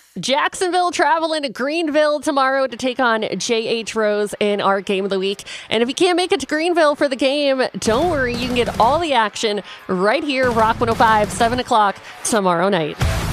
Jacksonville traveling to Greenville tomorrow to take on J.H. Rose in our game of the week. And if you can't make it to Greenville for the game, don't worry. You can get all the action right here, Rock 105, 7 o'clock tomorrow night.